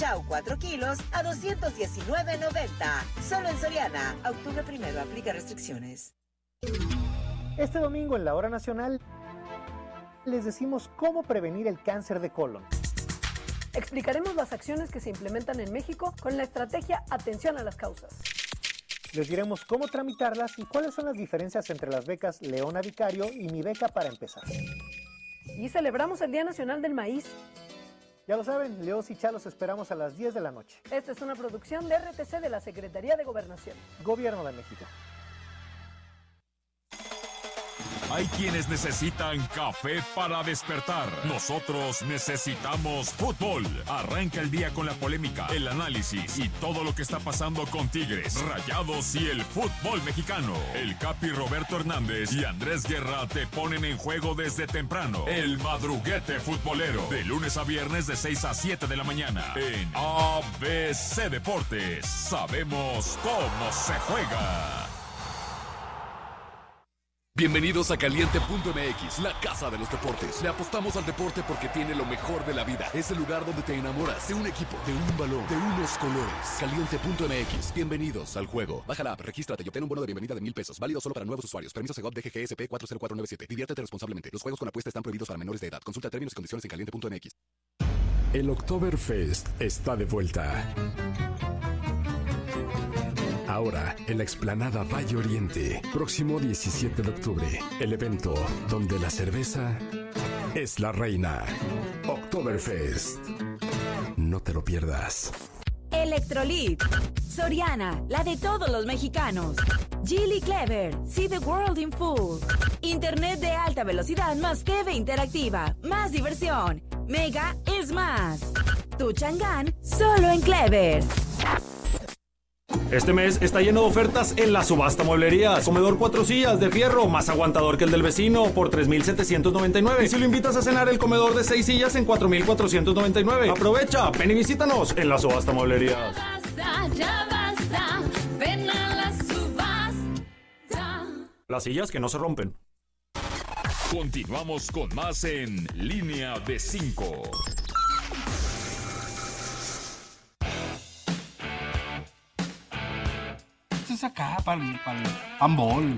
Chau 4 kilos a $219.90. Solo en Soriana. Octubre 1, aplica restricciones. Este domingo en la Hora Nacional les decimos cómo prevenir el cáncer de colon. Explicaremos las acciones que se implementan en México con la estrategia Atención a las Causas. Les diremos cómo tramitarlas y cuáles son las diferencias entre las becas Leona Vicario y Mi Beca para Empezar. Y celebramos el Día Nacional del Maíz. Ya lo saben, Leos y Chalos esperamos a las 10 de la noche. Esta es una producción de RTC de la Secretaría de Gobernación. Gobierno de México. Hay quienes necesitan café para despertar. Nosotros necesitamos fútbol. Arranca el día con la polémica, el análisis y todo lo que está pasando con Tigres, Rayados y el fútbol mexicano. El Capi Roberto Hernández y Andrés Guerra te ponen en juego desde temprano. El madruguete futbolero. De lunes a viernes de 6 a 7 de la mañana. En ABC Deportes. Sabemos cómo se juega. Bienvenidos a Caliente.mx, la casa de los deportes. Le apostamos al deporte porque tiene lo mejor de la vida. Es el lugar donde te enamoras de un equipo, de un balón, de unos colores. Caliente.mx, bienvenidos al juego. Baja la app, regístrate y obtén un bono de bienvenida de $1,000. Válido solo para nuevos usuarios. Permiso Segov DGGSP 40497. Diviértete responsablemente. Los juegos con apuesta están prohibidos para menores de edad. Consulta términos y condiciones en Caliente.mx. El Oktoberfest está de vuelta. Ahora, en la explanada Valle Oriente, próximo 17 de octubre, el evento donde la cerveza es la reina. Oktoberfest. No te lo pierdas. Electrolit, Soriana, la de todos los mexicanos. Geely Clever, see the world in full. Internet de alta velocidad más TV interactiva, más diversión. Mega es más. Tu Chang'an, solo en Clever. Este mes está lleno de ofertas en la subasta Mueblerías. Comedor 4 sillas de fierro, más aguantador que el del vecino, por $3,799. Y si lo invitas a cenar, el comedor de 6 sillas en $4,499. Aprovecha, ven y visítanos en la subasta Mueblerías. Ya basta, ven a la subasta. Las sillas que no se rompen. Continuamos con más en Línea de 5. Es acá para el handball,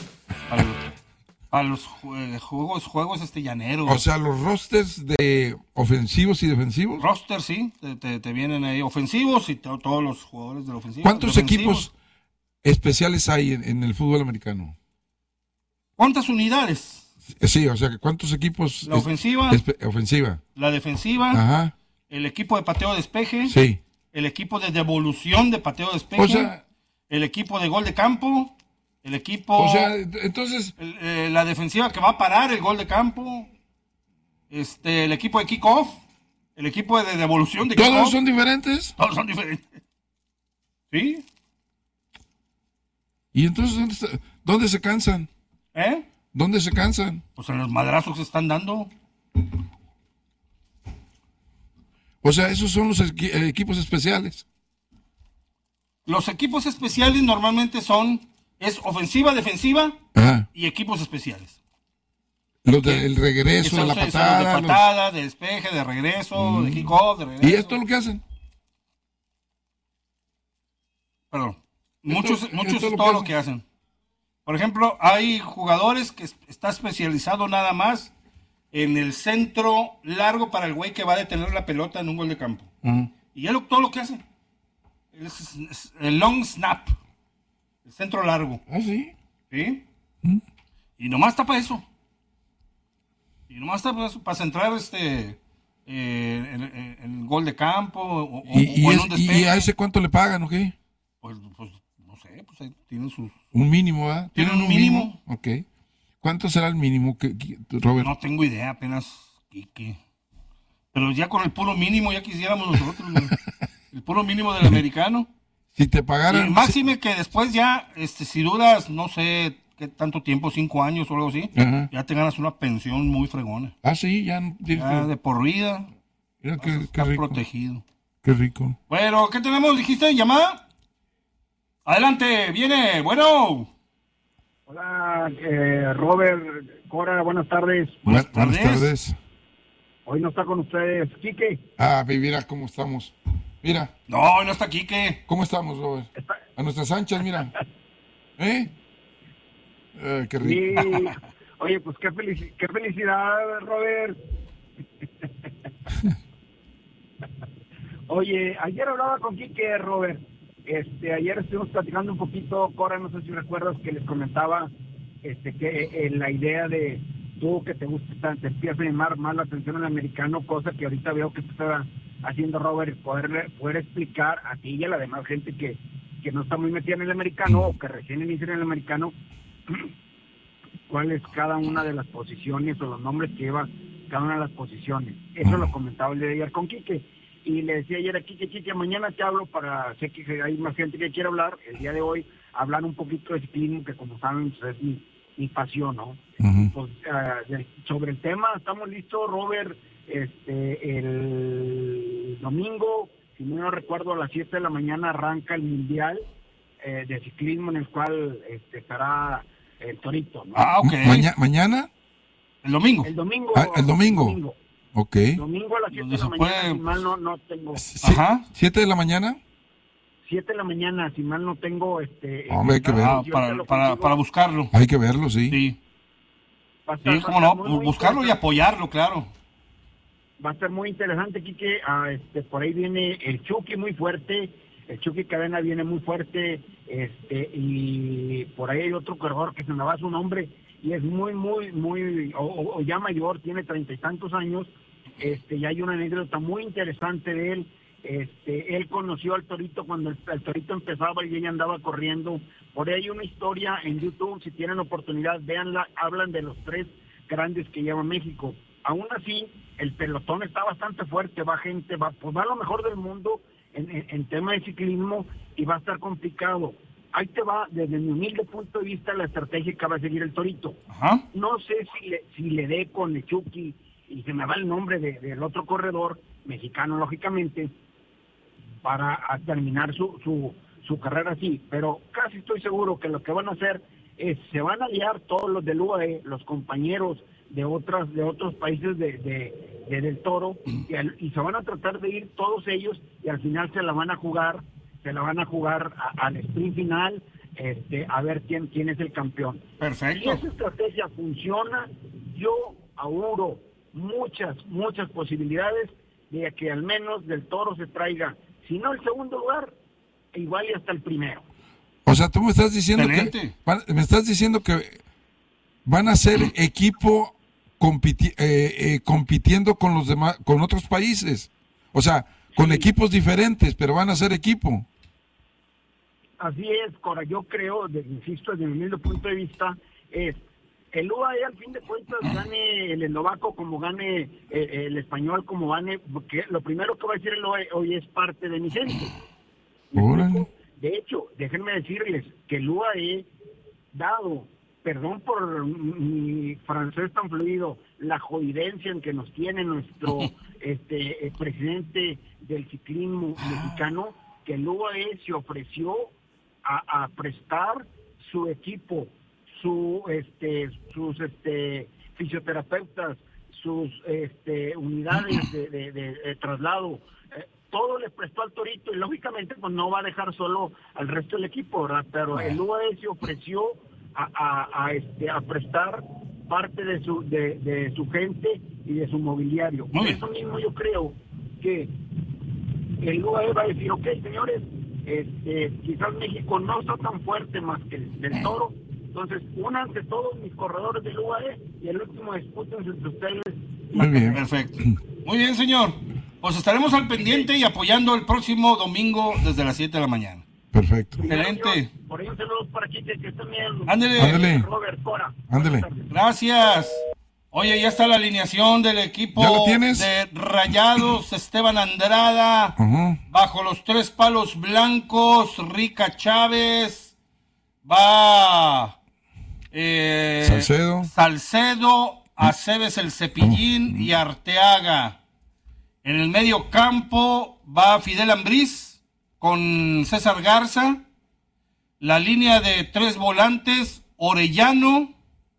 para los juegos llaneros. O sea, los rosters de ofensivos y defensivos. Roster, sí, te vienen ahí ofensivos y todos los jugadores de la ofensiva. ¿Cuántos equipos especiales hay en el fútbol americano? ¿Cuántas unidades? Sí, o sea, ¿cuántos equipos? La ofensiva. Ofensiva. La defensiva. Ajá. El equipo de pateo de despeje. Sí. El equipo de devolución de pateo de despeje. O sea, el equipo de gol de campo, el equipo... O sea, entonces... la defensiva que va a parar el gol de campo, el equipo de kickoff, el equipo de devolución de kickoff. ¿Todos son diferentes? Todos son diferentes. ¿Sí? ¿Y entonces dónde se cansan? ¿Dónde se cansan? Pues en los madrazos que se están dando. O sea, esos son los equipos especiales. Los equipos especiales normalmente es ofensiva, defensiva y equipos especiales. Los del regreso, de la patada. De patada, de despeje, de regreso, de kickoff, de regreso. ¿Y esto es lo que hacen? Perdón. Muchos es todo lo que hacen. Por ejemplo, hay jugadores que está especializado nada más en el centro largo para el güey que va a detener la pelota en un gol de campo. Y es todo lo que hacen. Es el long snap, el centro largo. ¿Ah, sí? ¿Sí? Y nomás está para eso. Y nomás está para centrar el gol de campo o en un despeje. ¿Y a ese cuánto le pagan o qué? Pues no sé, pues ahí tienen sus... Un mínimo, ¿verdad? ¿Tienen un mínimo? Ok. ¿Cuánto será el mínimo, Robert? No tengo idea, apenas. Pero ya con el puro mínimo ya quisiéramos nosotros, el puro mínimo del americano. Si te pagaran... Y máxime que después ya, si duras, no sé qué tanto tiempo, 5 años o algo así, ya te ganas una pensión muy fregona. Ah, sí, ya de por vida. Mira qué rico. Protegido. Qué rico. Bueno, ¿qué tenemos? ¿Dijiste llamada? Adelante, viene, bueno. Hola, Robert, Cora, buenas tardes. Buenas tardes. Hoy no está con ustedes, Quique. Mira cómo estamos. Mira. No, no está Quique. ¿Cómo estamos, Robert? A nuestras anchas, mira. Qué rico. Sí. Oye, pues qué felicidad, Robert. Oye, ayer hablaba con Quique, Robert. Ayer estuvimos platicando un poquito, Cora, no sé si recuerdas que les comentaba que la idea de tú que te gusta, te empieza a llamar más la atención al americano, cosa que ahorita veo que te está haciendo Robert, poder explicar a ti y a la demás gente que no está muy metida en el americano o que recién inicia en el americano cuál es cada una de las posiciones o los nombres que lleva cada una de las posiciones. Eso lo comentaba el día de ayer con Quique. Y le decía ayer a Quique, mañana te hablo sé que hay más gente que quiere hablar, el día de hoy, hablar un poquito de ciclismo, que como saben, pues es mi pasión, ¿no? Pues, sobre el tema, estamos listos, Robert, el domingo, si no recuerdo, a las 7 de la mañana arranca el Mundial de Ciclismo, en el cual estará el Torito, ¿no? Ok. ¿Mañana? El domingo. El domingo. El domingo. Ok. Domingo a las 7 de la mañana, si mal no tengo. Ajá. ¿7 de la mañana? 7 de la mañana, si mal no tengo. Hombre, hay que verlo. Para buscarlo. Hay que verlo, sí. Sí, cómo no, buscarlo y apoyarlo, claro. Va a ser muy interesante, Quique. Por ahí viene el Chucky muy fuerte. El Chucky Cadena viene muy fuerte. Y por ahí hay otro corredor que se me va su nombre. Y es muy, o ya mayor, tiene 30 y tantos años, y hay una anécdota muy interesante de él. Él conoció al Torito cuando el Torito empezaba y ella andaba corriendo. Por ahí hay una historia en YouTube, si tienen oportunidad, véanla, hablan de los 3 grandes que lleva México. Aún así, el pelotón está bastante fuerte, va lo mejor del mundo en tema de ciclismo y va a estar complicado. Ahí te va, desde mi humilde punto de vista, la estrategia que va a seguir el Torito. Ajá. No sé si le dé con el Chucky, y se me va el nombre del otro corredor, mexicano lógicamente, para terminar su carrera así, pero casi estoy seguro que lo que van a hacer es, se van a aliar todos los del UAE, los compañeros de otros países del Toro, y se van a tratar de ir todos ellos, y al final se la van a jugar al sprint final, a ver quién es el campeón. Perfecto. Si esa estrategia funciona, yo auguro muchas posibilidades de que al menos del Toro se traiga, si no el segundo lugar, igual y hasta el primero. O sea, tú me estás diciendo que van a ser equipo compitiendo con los demás, con otros países. O sea, con equipos diferentes, pero van a ser equipo. Así es, Cora, yo creo, insisto, desde mi humilde punto de vista, es el UAE al fin de cuentas gane el eslovaco como gane el español como gane, porque lo primero que va a decir el UAE hoy es parte de mi gente. De hecho, déjenme decirles que el UAE, dado, perdón por mi francés tan fluido, la jodidencia en que nos tiene nuestro presidente del ciclismo mexicano, que el UAE se ofreció a prestar su equipo, sus fisioterapeutas, sus unidades de traslado, todo le prestó al Torito, y lógicamente pues no va a dejar solo al resto del equipo, ¿verdad? Pero el UAE se ofreció a prestar parte de su gente y de su mobiliario. Por eso mismo yo creo que el UAE va a decir, ok, señores, quizás México no está tan fuerte más que el del Toro, entonces únanse todos mis corredores del UAE y el último dispútense entre ustedes. Muy bien. Perfecto. Muy bien, señor. Pues estaremos al pendiente y apoyando el próximo domingo desde las 7 de la mañana. Perfecto. Excelente. Por ahí un saludo para aquí, que estén bien. Ándele. Robert, Cora. Ándele. Gracias. Oye, ya está la alineación del equipo de Rayados. Esteban Andrada, bajo los 3 palos blancos, Rica Chávez, va Salcedo, Aceves el Cepillín y Arteaga. En el medio campo va Fidel Ambriz con César Garza. La línea de 3 volantes, Orellano,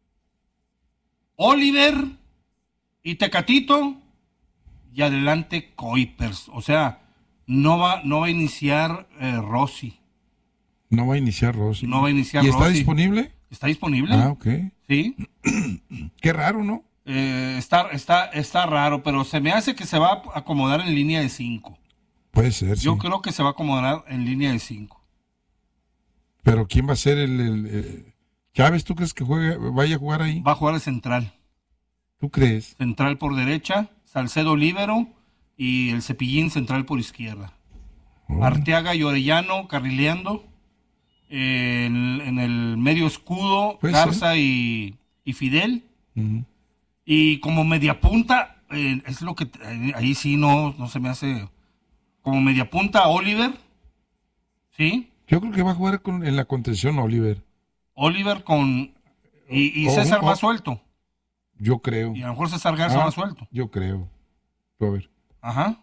Oliver y Tecatito, y adelante Kuipers. O sea, no va a iniciar Rossi. No va a iniciar Rossi. No va a iniciar ¿Y Rossi. está disponible? Está disponible. Ah, ok. Sí. Qué raro, ¿no? Está raro, pero se me hace que se va a acomodar en línea de 5. Puede ser, Yo sí. creo que se va a acomodar en línea de 5. Pero ¿quién va a ser el Chávez? ¿Tú crees que vaya a jugar ahí? Va a jugar de central. ¿Tú crees? Central por derecha, Salcedo líbero y el Cepillín central por izquierda. Arteaga y Orellano carrileando. En el medio escudo, Garza y Fidel. Uh-huh. Y como media punta, es lo que ahí sí no se me hace. Como media punta, Oliver. ¿Sí? Yo creo que va a jugar en la contención Oliver. Oliver con. Y César va suelto. Yo creo. Y a lo mejor César Garza va suelto. Yo creo. A ver. Ajá.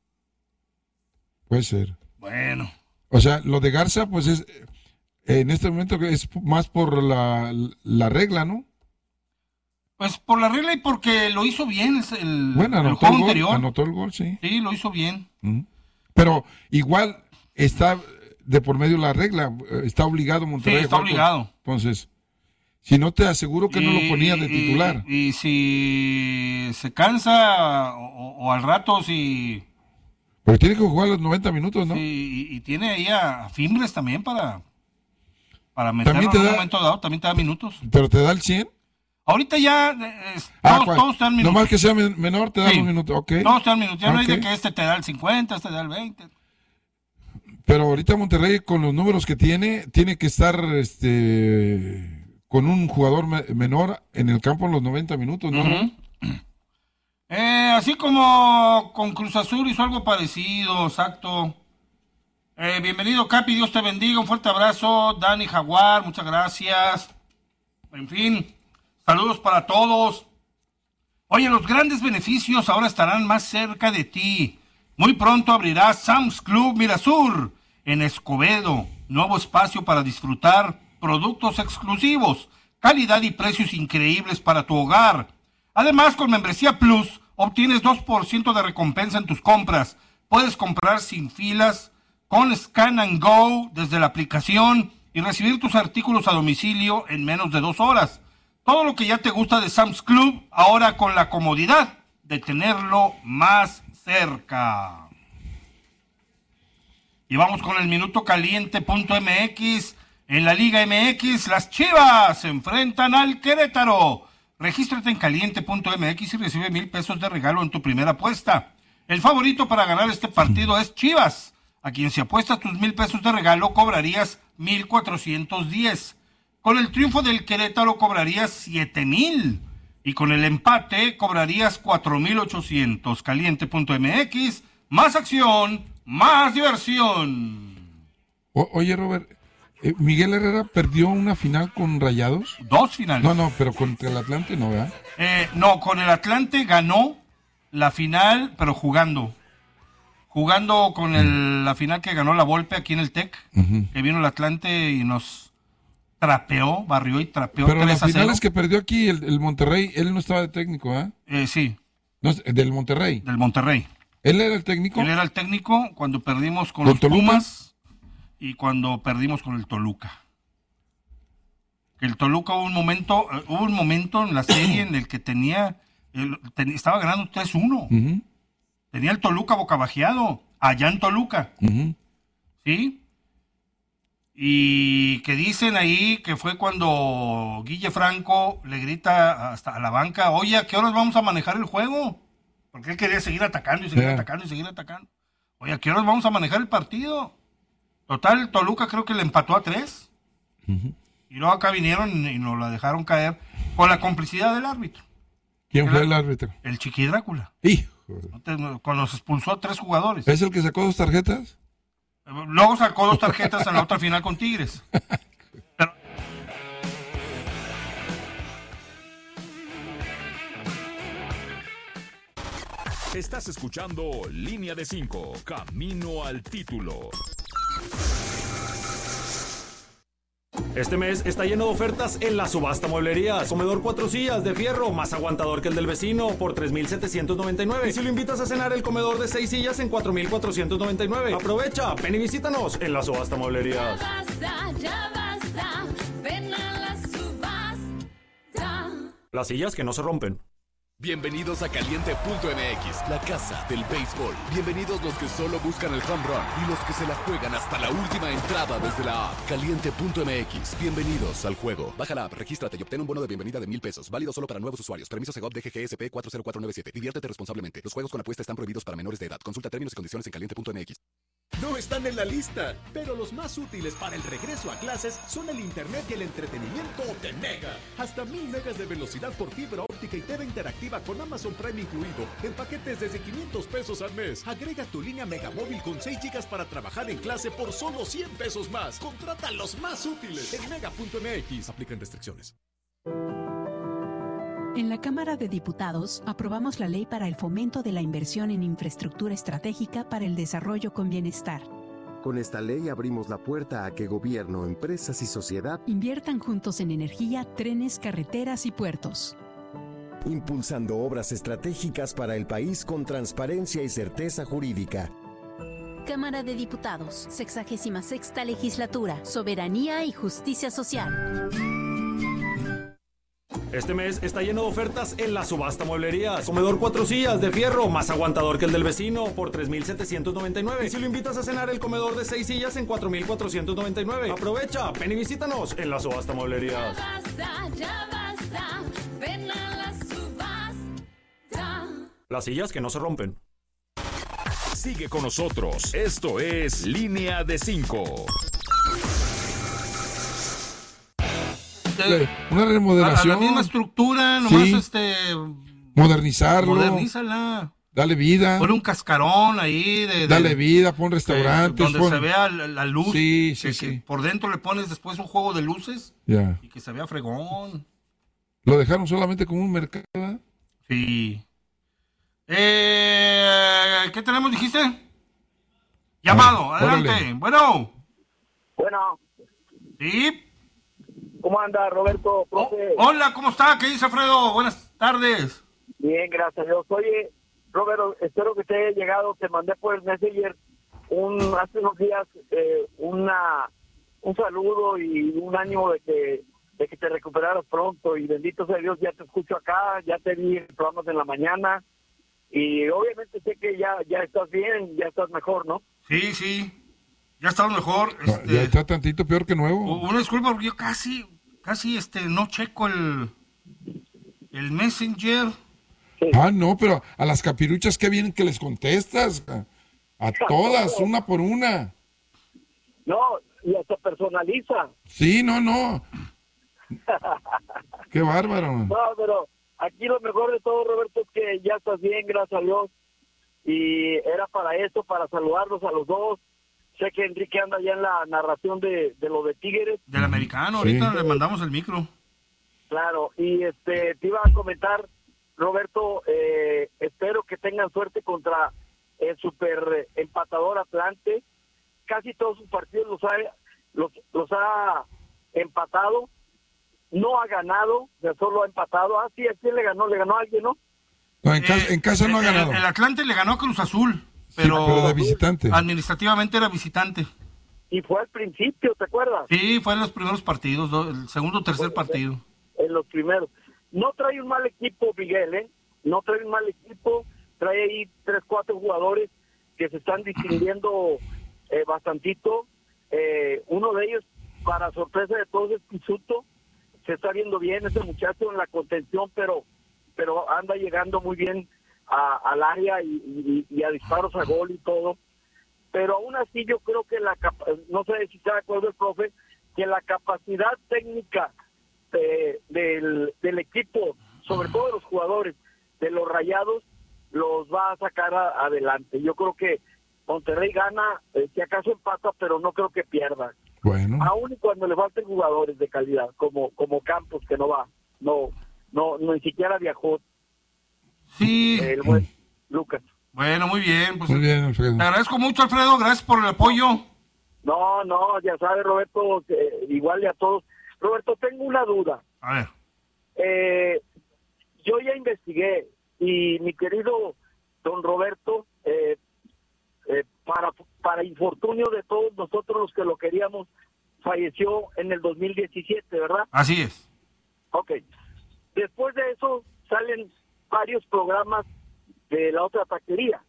Puede ser. Bueno. O sea, lo de Garza, pues es. En este momento es más por la regla, ¿no? Pues por la regla y porque lo hizo bien el anotó juego el gol, anterior. Anotó el gol, sí. Sí, lo hizo bien. Uh-huh. Pero igual está de por medio la regla. Está obligado Monterrey. Sí, está obligado. Entonces, si no te aseguro que no lo ponía de titular. Y si se cansa o al rato si... Pero tiene que jugar los 90 minutos, ¿no? Sí, y tiene ahí a Fimbres también para meterlo ¿También te en un da, momento dado. También te da minutos. ¿Pero te da el 100? Ahorita ya todos te dan minutos. Nomás que sea menor te dan los minutos, ok. Todos te dan minutos. Ya no es Ok. de que te da el 50, te da el 20. Pero ahorita Monterrey, con los números que tiene que estar con un jugador menor en el campo en los 90 minutos, ¿no? Uh-huh. Así como con Cruz Azul hizo algo parecido, exacto. Bienvenido, Capi, Dios te bendiga, un fuerte abrazo. Dani Jaguar, muchas gracias. En fin, saludos para todos. Oye, los grandes beneficios ahora estarán más cerca de ti. Muy pronto abrirá Sam's Club Mirasur en Escobedo. Nuevo espacio para disfrutar productos exclusivos, calidad y precios increíbles para tu hogar. Además, con Membresía Plus, obtienes 2% de recompensa en tus compras. Puedes comprar sin filas, con Scan and Go desde la aplicación y recibir tus artículos a domicilio en menos de 2 horas. Todo lo que ya te gusta de Sam's Club, ahora con la comodidad de tenerlo más cerca. Y vamos con el minuto caliente.mx. En la Liga MX, las Chivas se enfrentan al Querétaro. Regístrate en caliente.mx y recibe 1,000 pesos de regalo en tu primera apuesta. El favorito para ganar este partido es Chivas, a quien si apuestas tus 1,000 pesos de regalo cobrarías 1,410. Con el triunfo del Querétaro cobrarías 7,000 y con el empate cobrarías 4,800. Caliente.mx, más acción, más diversión. Oye, Robert, ¿Miguel Herrera perdió una final con Rayados? 2 finales. No, pero contra el Atlante no, ¿verdad? No, con el Atlante ganó la final, pero jugando con la final que ganó la Volpe aquí en el TEC, que vino el Atlante y nos trapeó, barrió y trapeó. Pero 3-0. las finales que perdió aquí el Monterrey, él no estaba de técnico, ¿ah? Sí. No, del Monterrey. Del Monterrey. ¿Él era el técnico? Él era el técnico cuando perdimos con los Pumas y cuando perdimos con el Toluca. El Toluca hubo un momento en la serie en el que estaba ganando 3-1. Uh-huh. Tenía el Toluca bocabajeado, allá en Toluca. Uh-huh. ¿Sí? Y que dicen ahí que fue cuando Guille Franco le grita hasta a la banca, oye, ¿a qué horas vamos a manejar el juego? Porque él quería seguir atacando y seguir atacando y seguir atacando. Oye, ¿a qué horas vamos a manejar el partido? Total, Toluca creo que le empató a 3. Uh-huh. Y luego acá vinieron y nos la dejaron caer con la complicidad del árbitro. ¿Quién fue el árbitro? El Chiqui Drácula. Hijo. Cuando nos expulsó a 3 jugadores. ¿Es el que sacó 2 tarjetas? Luego sacó 2 tarjetas en la otra final con Tigres. Pero... Estás escuchando Línea de 5, Camino al Título. Este mes está lleno de ofertas en la subasta mueblerías. Comedor 4 sillas de fierro, más aguantador que el del vecino, por 3,799. Y si lo invitas a cenar, el comedor de 6 sillas en 4,499. Aprovecha, ven y visítanos en la subasta mueblerías. Ya basta, ven a la subasta. Las sillas que no se rompen. Bienvenidos a Caliente.mx, la casa del béisbol. Bienvenidos los que solo buscan el home run y los que se la juegan hasta la última entrada desde la app. Caliente.mx, bienvenidos al juego. Baja la app, regístrate y obtén un bono de bienvenida de $1,000. Válido solo para nuevos usuarios. Permiso Segov DGGSP 40497. Diviértete responsablemente. Los juegos con apuesta están prohibidos para menores de edad. Consulta términos y condiciones en Caliente.mx. No están en la lista, pero los más útiles para el regreso a clases son el internet y el entretenimiento de Mega. Hasta 1,000 megas de velocidad por fibra óptica y TV interactiva con Amazon Prime incluido, en paquetes desde $500 al mes. Agrega tu línea Megamóvil con 6 gigas para trabajar en clase por solo $100 más. Contrata los más útiles en Mega.mx. Aplican restricciones. En la Cámara de Diputados aprobamos la ley para el fomento de la inversión en infraestructura estratégica para el desarrollo con bienestar. Con esta ley abrimos la puerta a que gobierno, empresas y sociedad inviertan juntos en energía, trenes, carreteras y puertos. Impulsando obras estratégicas para el país con transparencia y certeza jurídica. Cámara de Diputados, 66ª Legislatura, Soberanía y Justicia Social. Este mes está lleno de ofertas en la subasta mueblerías. Comedor 4 sillas de fierro, más aguantador que el del vecino, por 3,799. Y si lo invitas a cenar, el comedor de 6 sillas en 4,499. Aprovecha, ven y visítanos en la subasta mueblerías. Ya basta, ven a la subasta. Las sillas que no se rompen. Sigue con nosotros. Esto es Línea de 5. Una remodelación. A la misma estructura, nomás sí. Modernizarlo. Modernízala. Dale vida. Pon un cascarón ahí. Dale vida, pon restaurantes. Donde se vea la luz. Sí. Que por dentro le pones después un juego de luces. Ya. Y que se vea fregón. Lo dejaron solamente como un mercado. Sí. ¿Qué tenemos, dijiste? Llamado, adelante. Órale. Bueno. Sí. ¿Cómo anda, Roberto? Hola, ¿cómo está? ¿Qué dice Alfredo? Buenas tardes. Bien, gracias a Dios. Oye, Roberto, espero que te haya llegado. Te mandé por el Messenger hace unos días un saludo y un ánimo de que te recuperaras pronto. Y bendito sea Dios, ya te escucho acá, ya te vi en programas en la mañana. Y obviamente sé que ya estás bien, ya estás mejor, ¿no? Sí. Ya estamos mejor. Ya está tantito peor que nuevo. Una disculpa porque yo casi no checo el Messenger. No, pero a las capiruchas qué bien que les contestas. A todas, una por una. No, y hasta personaliza. Sí, no. Qué bárbaro. No, pero aquí lo mejor de todo, Roberto, es que ya estás bien, gracias a Dios. Y era para eso, para saludarlos a los dos. Sé que Enrique anda ya en la narración de lo de Tigres. Del americano, ahorita le mandamos el micro. Claro, y te iba a comentar, Roberto, espero que tengan suerte contra el super empatador Atlante. Casi todos sus partidos los ha empatado. No ha ganado, solo ha empatado. Sí, ¿a quién le ganó? ¿Le ganó a alguien, no? No, en casa no ha ganado. El Atlante le ganó a Cruz Azul. Pero de visitante. Administrativamente era visitante. Y fue al principio, ¿te acuerdas? Sí, fue en los primeros partidos, el segundo o tercer partido. En los primeros. No trae un mal equipo, Miguel, No trae un mal equipo. Trae ahí 3, 4 jugadores que se están distinguiendo bastantito. Uno de ellos, para sorpresa de todos, es Pisuto. Se está viendo bien ese muchacho en la contención, pero anda llegando muy bien al área y a disparos a gol y todo. Pero aún así yo creo que no sé si está de acuerdo el profe, que la capacidad técnica del equipo, sobre todo de los jugadores de los Rayados, los va a sacar adelante. Yo creo que Monterrey gana, si acaso empata, pero no creo que pierda. Bueno. Aún y cuando le falten jugadores de calidad, como Campos, que no ni siquiera viajó. Sí. El buen Lucas. Bueno, muy bien. Pues, muy bien, Alfredo. Te agradezco mucho, Alfredo. Gracias por el apoyo. No, ya sabes, Roberto, igual a todos. Roberto, tengo una duda. A ver. Yo ya investigué y mi querido don Roberto, para infortunio de todos nosotros los que lo queríamos, falleció en el 2017, ¿verdad? Así es. Ok. Después de eso salen varios programas de la otra taquería.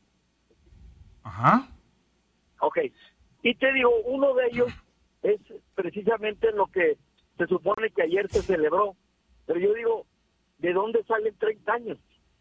Ajá. Ok. Y te digo, uno de ellos es precisamente lo que se supone que ayer se celebró. Pero yo digo, ¿de dónde salen 30 años?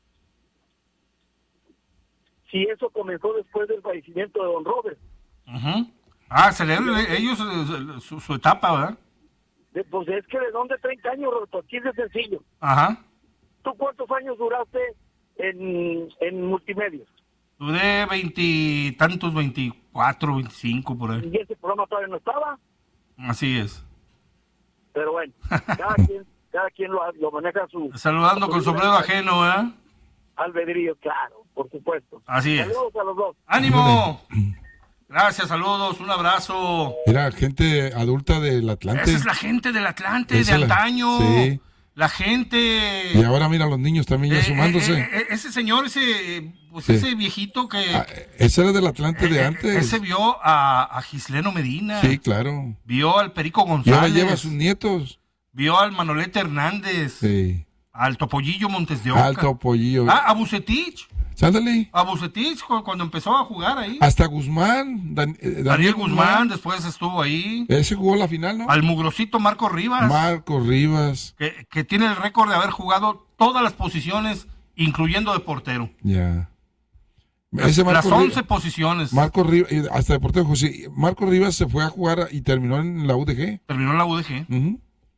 Si eso comenzó después del fallecimiento de don Robert. Ajá. Celebran ellos su etapa, ¿verdad? Pues es que ¿de dónde 30 años, Roberto? Aquí es de sencillo. Ajá. ¿Tú cuántos años duraste en multimedia? Duré 20 tantos, 24, 25 por ahí. ¿Y ese programa todavía no estaba? Así es. Pero bueno, cada quien lo maneja su... Saludando con sombrero ajeno, ¿eh? Albedrío, claro, por supuesto. Así es. Saludos a los dos. ¡Ánimo! Gracias, saludos, un abrazo. Era gente adulta del Atlante. Esa es la gente del Atlante, de antaño. Sí. La gente... Y ahora mira, los niños también ya sumándose. Ese señor, ese viejito que... Ese era del Atlante de antes. Ese vio a Gisleno Medina. Sí, claro. Vio al Perico Y González. ahora lleva a sus nietos. Vio al Manolete Hernández. Sí. Al Topollillo Montes de Oca. Al Topollillo. A Bucetich. Sándale. A Bucetich cuando empezó a jugar ahí. Hasta Guzmán. Daniel Guzmán después estuvo ahí. Ese jugó la final, ¿no? Al mugrosito Marco Rivas. Marco Rivas. Que tiene el récord de haber jugado todas las posiciones, incluyendo de portero. Ya. Las 11 posiciones. Marco Rivas, hasta de portero, José. Marco Rivas se fue a jugar y terminó en la UDG. Terminó en la UDG. Uh-huh.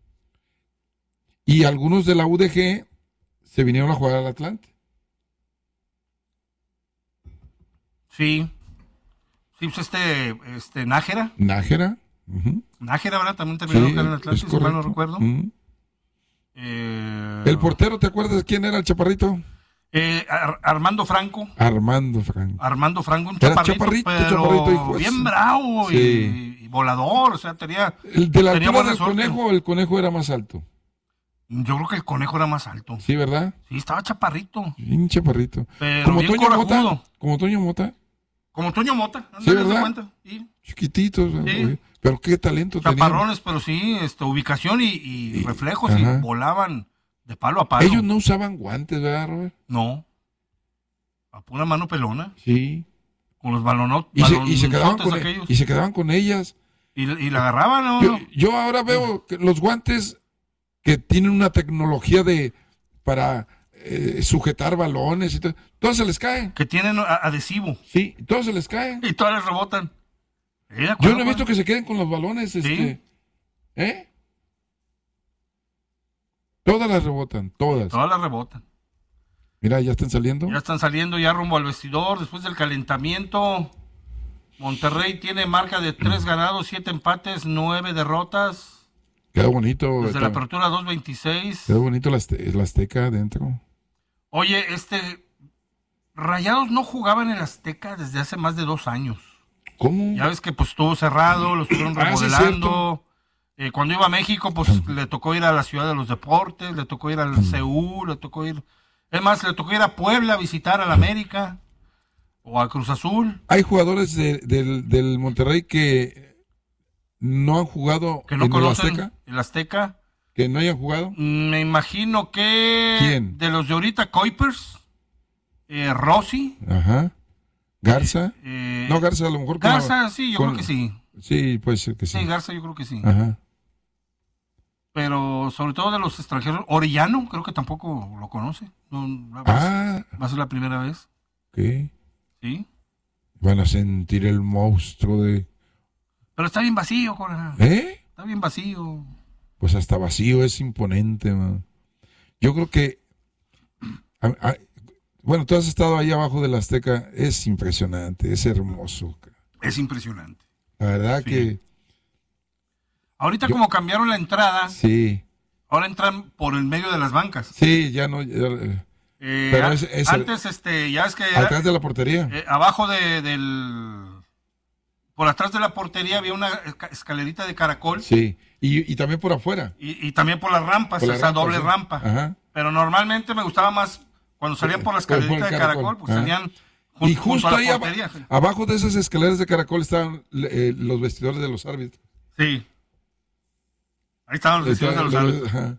Y algunos de la UDG se vinieron a jugar al Atlante. Sí. Sí, pues Nájera. Nájera. Uh-huh. Nájera, ¿verdad? También terminó acá en el Atlante, si mal no recuerdo. Uh-huh. El portero, ¿te acuerdas de quién era el chaparrito? Armando Franco. Armando Franco, un chaparrito, pero bien bravo sí. y volador, o sea, tenía... El de la altura del conejo, el conejo era más alto. Yo creo que el conejo era más alto. Sí, ¿verdad? Sí, estaba chaparrito. Bien chaparrito. Pero como bien Toño corajudo. Mota. Como Toño Mota. Como Toño Mota. Sí, ¿verdad? Cuenta. Sí. Chiquititos. Sí. Pero qué talento Chaparrones, pero sí, ubicación y reflejos, ajá. Y volaban de palo a palo. Ellos no usaban guantes, ¿verdad, Robert? No. A pura mano pelona. Sí. Con los balonotes. Y se quedaban con ellas. Y la agarraban, ¿no? Yo ahora veo que los guantes que tienen una tecnología para sujetar balones y todo, todas se les caen. Que tienen adhesivo. Sí, todas se les caen. Y todas les rebotan. Yo no he visto que se queden con los balones. ¿Sí? Todas las rebotan, todas. Todas las rebotan. Mira, ya están saliendo. Ya están saliendo ya rumbo al vestidor después del calentamiento. Monterrey tiene marca de 3 ganados, 7 empates, 9 derrotas. Quedó bonito. Desde la apertura 2.26. Quedó bonito la Azteca adentro. Oye, Rayados no jugaban en el Azteca desde hace más de 2 años. ¿Cómo? Ya ves que pues estuvo cerrado, lo estuvieron remodelando. Cuando iba a México, pues le tocó ir a la Ciudad de los Deportes, le tocó ir al CU, le tocó ir a Puebla a visitar al América o a Cruz Azul. Hay jugadores del Monterrey que no han jugado que no en el Azteca. Que no hayan jugado. Me imagino que... ¿Quién? De los de ahorita, Kuipers, Rossi. Ajá. Garza. No, Garza a lo mejor. Garza, sí, yo creo que sí. Sí, puede ser que sí. Sí, Garza yo creo que sí. Ajá. Pero sobre todo de los extranjeros, Orellano, creo que tampoco lo conoce. Va a ser la primera vez. ¿Qué? Sí. Van a sentir el monstruo de... Pero está bien vacío, Cora. Está bien vacío. Pues hasta vacío es imponente, man. Yo creo que... Bueno, tú has estado ahí abajo de la Azteca. Es impresionante, es hermoso. Es impresionante. La verdad sí. Que... Ahorita como cambiaron la entrada. Sí. Ahora entran por el medio de las bancas. Sí, ya no... pero antes, ya es que... Atrás de la portería. Abajo por atrás de la portería había una escalerita de caracol. Sí, y también por afuera. Y también por las rampas, Por la esa rampa, doble sí. rampa. Ajá. Pero normalmente me gustaba más cuando salían por la escalerita de caracol, pues Ajá. salían Y junto justo a la ahí portería. abajo de esas escaleras de caracol estaban los vestidores de los árbitros. Sí. Ahí estaban los vestidores de los árbitros. Ajá.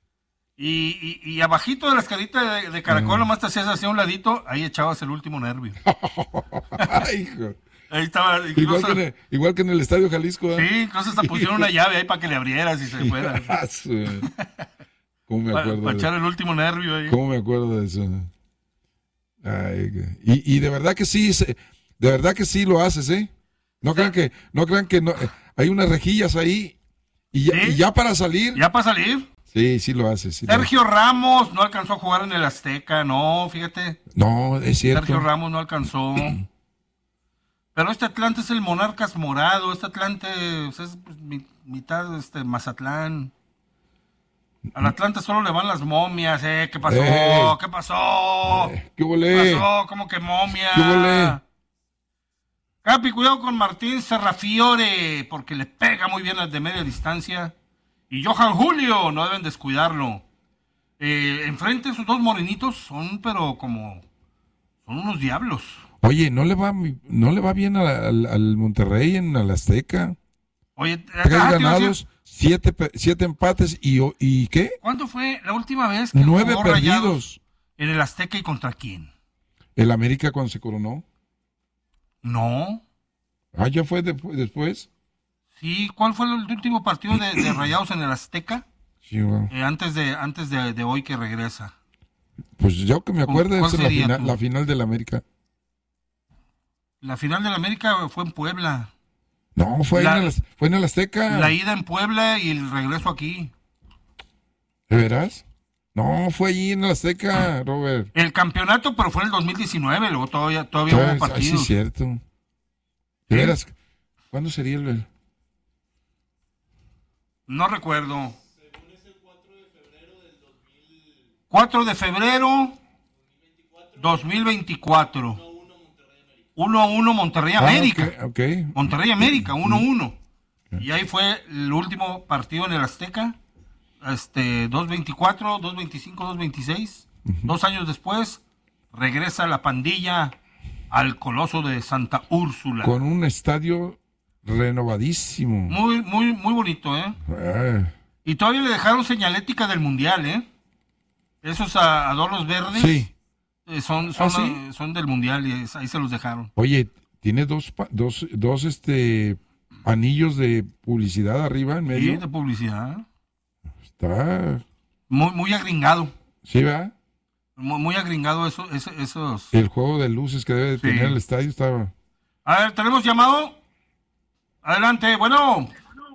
Y abajito de la escalita de caracol, nomás te hacías así a un ladito, ahí echabas el último nervio. Ay, hijo. Ahí estaba. Incluso, igual que en el Estadio Jalisco. ¿eh? Sí, incluso hasta pusieron una llave ahí para que le abrieras y se fuera. ¿Cómo me acuerdo? Para echar el último nervio ahí. ¿Cómo me acuerdo de eso? Ay, y de verdad que sí, de verdad que sí lo haces, ¿eh? No crean que no, hay unas rejillas ahí y ya para salir. Ya para salir. Sí lo haces. Sí Sergio Ramos no alcanzó a jugar en el Azteca, no, fíjate. No, es cierto. Sergio Ramos no alcanzó. Pero este Atlante es el Monarcas morado, este Atlante pues, es pues, mitad Mazatlán. Al Atlante solo le van las momias, ¿qué pasó? ¿Qué pasó? ¿Qué volé? ¿Qué pasó? ¿Cómo que momia? ¿Qué volé? Capi, cuidado con Martín Serrafiore, porque le pega muy bien las de media distancia. Y Johan Julio, no deben descuidarlo. Enfrente esos dos morenitos son unos diablos. Oye, ¿no le va bien al Monterrey en el Azteca? Oye, 3 ganados, 7 empates y ¿qué? ¿Cuándo fue la última vez que 9 jugó perdidos Rayados en el Azteca y contra quién? ¿El América cuando se coronó? No. Ah, ¿ya fue después? Sí, ¿cuál fue el último partido de Rayados en el Azteca? Sí, bueno. Antes de hoy que regresa. Pues yo que me acuerdo ¿Cuál es sería, la final del América. La final del América fue en Puebla. No, fue en el Azteca. La ida en Puebla y el regreso aquí. ¿De veras? No, fue allí en el Azteca, Robert. El campeonato, pero fue en el 2019, luego todavía hubo partidos. Sí, es cierto. ¿De veras? ¿Cuándo sería el...? No recuerdo. 4 de febrero 2024. 1-1 Monterrey América. Okay. Monterrey América, 1-1. Y ahí fue el último partido en el Azteca. 2-24, 2-25, 2-26. 2 años después, regresa la pandilla al Coloso de Santa Úrsula. Con un estadio renovadísimo. Muy, muy, muy bonito, ¿eh? Y todavía le dejaron señalética del Mundial, ¿eh? Esos adornos verdes. Sí. Son del Mundial y ahí se los dejaron. Oye, tiene dos anillos de publicidad arriba en medio. Sí, de publicidad. Está muy, muy agringado. Sí, ¿verdad? Muy agringado esos. El juego de luces que debe de tener el estadio estaba. A ver, ¿tenemos llamado? Adelante, bueno.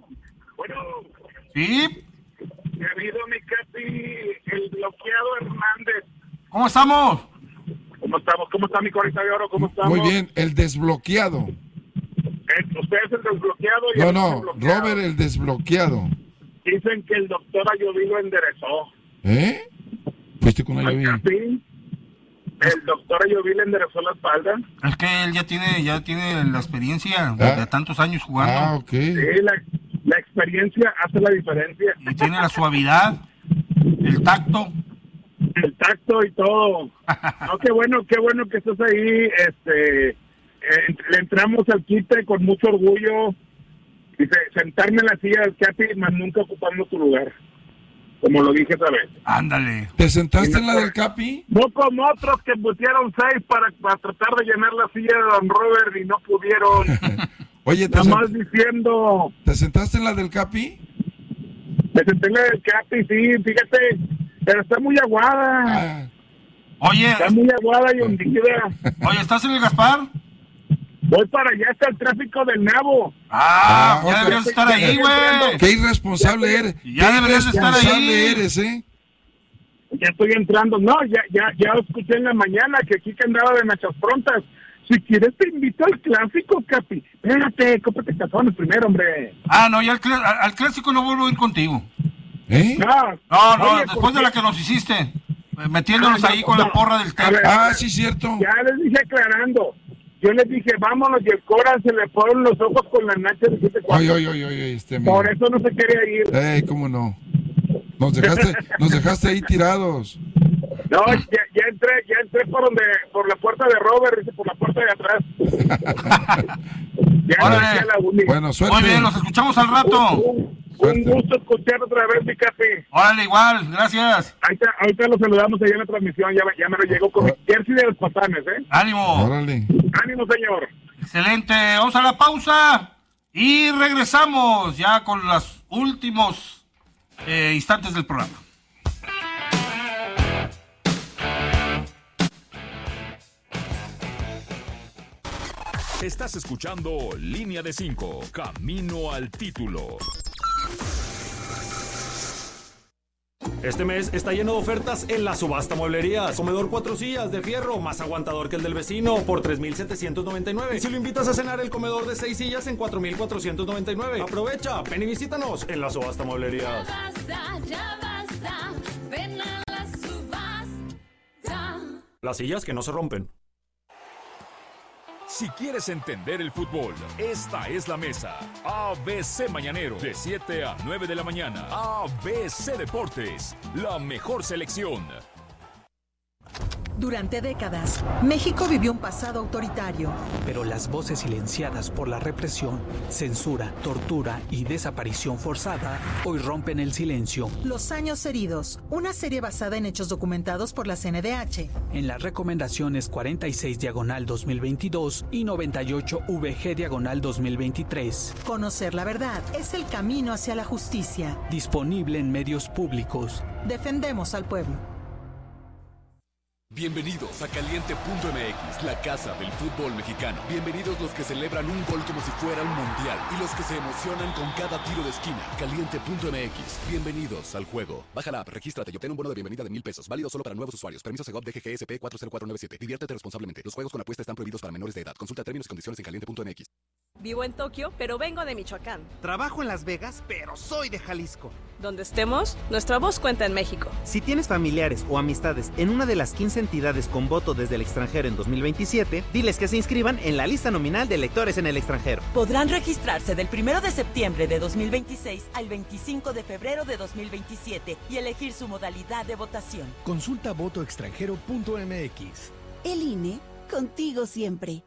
Sí. Querido mi Capi, el bloqueado Hernández. ¿Cómo estamos? ¿Cómo estamos? ¿Cómo está mi corita de oro? ¿Cómo estamos? Muy bien, el desbloqueado. Usted es el desbloqueado y Robert el desbloqueado. Dicen que el doctor Ayoví lo enderezó. ¿Eh? ¿Fuiste con Ayoví? El doctor Ayoví le enderezó la espalda. Es que él ya tiene la experiencia de tantos años jugando. Ah, ok. Sí, la experiencia hace la diferencia. Y tiene la suavidad, el tacto. El tacto y todo. No, qué bueno que estás ahí. Le entramos al quite con mucho orgullo. Dice, sentarme en la silla del Capi, más nunca ocupando tu lugar. Como lo dije esa vez. Ándale. ¿Te sentaste en la del Capi? No como otros que pusieron 6 para tratar de llenar la silla de Don Robert y no pudieron. Oye, nada más diciendo. ¿Te sentaste en la del Capi? Me senté en la del Capi, sí, fíjate. Pero está muy aguada. Oye. Está muy aguada y hundida. Oye, ¿estás en el Gaspar? Voy para allá, está el tráfico del Nabo. Ya deberías estar ahí, güey. Qué irresponsable eres. Ya deberías estar ahí. Eres, ¿eh? Ya estoy entrando. No, ya escuché en la mañana que aquí que andaba de mechas prontas. Si quieres te invito al clásico, Capi. Espérate, cómprate cazones primero, hombre. No, ya al clásico no vuelvo a ir contigo. ¿Eh? No, Oye, después de la que nos hiciste. Metiéndonos ahí con la porra del tema. Sí, cierto. Ya les dije aclarando. Yo les dije, vámonos, y el Cora se le fueron los ojos con la nacha de 7-4. Ay, Por eso no se quería ir. Ey, ¿cómo no? Nos dejaste ahí tirados. No, ya entré por la puerta de Robert, dice, por la puerta de atrás. Bueno, suerte. Muy bien, los escuchamos al rato. Un gusto escuchar otra vez, mi Capi. Órale, igual, gracias. Ahorita los saludamos allá en la transmisión, ya me lo llegó con mi jersey de los Patanes, ¿eh? Ánimo. Órale. Ánimo, señor. Excelente, vamos a la pausa y regresamos ya con los últimos instantes del programa. Estás escuchando Línea de 5, Camino al Título. Este mes está lleno de ofertas en la subasta mueblerías. Comedor 4 sillas de fierro, más aguantador que el del vecino, por 3,799. Y si lo invitas a cenar, el comedor de 6 sillas en 4,499. Aprovecha, ven y visítanos en la subasta mueblerías. Ya basta, ven a la subasta. Las sillas que no se rompen. Si quieres entender el fútbol, esta es la mesa. ABC Mañanero, de 7 a 9 de la mañana. ABC Deportes, la mejor selección. Durante décadas, México vivió un pasado autoritario. Pero las voces silenciadas por la represión, censura, tortura y desaparición forzada hoy rompen el silencio. Los años heridos, una serie basada en hechos documentados por la CNDH. En las recomendaciones 46/2022 y 98VG/2023. Conocer la verdad es el camino hacia la justicia. Disponible en medios públicos. Defendemos al pueblo. Bienvenidos a Caliente.mx, la casa del fútbol mexicano. Bienvenidos los que celebran un gol como si fuera un mundial y los que se emocionan con cada tiro de esquina. Caliente.mx, bienvenidos al juego. Baja la app, regístrate y obtén un bono de bienvenida de $1,000. Válido solo para nuevos usuarios. Permiso Segov DGGSP 40497. Diviértete responsablemente. Los juegos con apuesta están prohibidos para menores de edad. Consulta términos y condiciones en Caliente.mx. Vivo en Tokio, pero vengo de Michoacán. Trabajo en Las Vegas, pero soy de Jalisco. Donde estemos, nuestra voz cuenta en México. Si tienes familiares o amistades en una de las 15 entidades con voto desde el extranjero en 2027, diles que se inscriban en la lista nominal de electores en el extranjero. Podrán registrarse del 1 de septiembre de 2026 al 25 de febrero de 2027 y elegir su modalidad de votación. Consulta votoextranjero.mx. El INE, contigo siempre.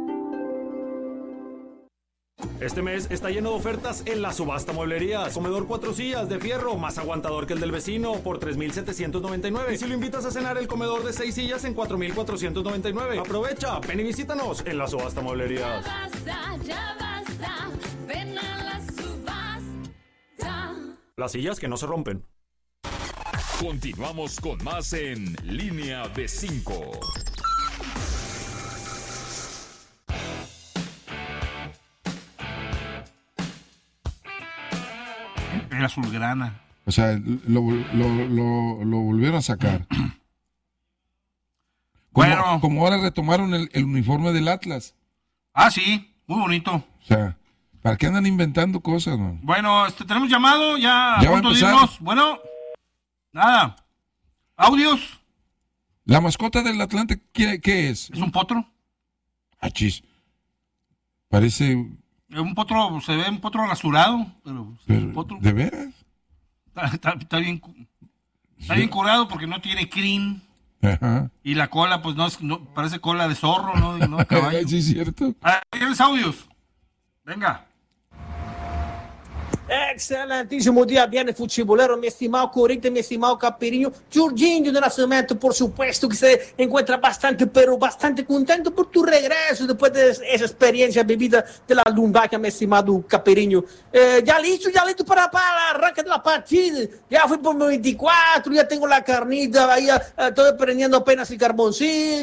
Este mes está lleno de ofertas en la subasta mueblerías. Comedor 4 sillas de fierro, más aguantador que el del vecino, por 3,799. Y si lo invitas a cenar, el comedor de 6 sillas en 4,499. Aprovecha, ven y visítanos en la subasta mueblerías. Ya basta, ven a la subasta. Las sillas que no se rompen. Continuamos con más en Línea de 5. Era azulgrana. O sea, lo volvieron a sacar. Como ahora retomaron el uniforme del Atlas. Ah, sí, muy bonito. O sea, ¿para qué andan inventando cosas, man? Bueno, tenemos llamado, ya va a punto de empezar. irnos. Bueno, nada. ¿Audios? ¿La mascota del Atlante qué es? ¿Es un potro? Ah, chis. Parece... Un potro, se ve un potro rasurado, pero un potro. ¿De veras? Está bien curado porque no tiene crin. Ajá. Y la cola, pues no parece cola de zorro, ¿no? No de caballo. Sí, es cierto. ¿Tienes audios? Venga. Excelentísimo día, viernes futbolero, mi estimado Corinthians, mi estimado Caperinho, Jorginho de Nacimiento, por supuesto que se encuentra bastante, pero bastante contento por tu regreso después de esa experiencia vivida de la lumbaca, mi estimado Caperinho. Ya listo para el arranque de la partida, ya fui por 24, ya tengo la carnita, ahí estoy prendiendo apenas el carboncito.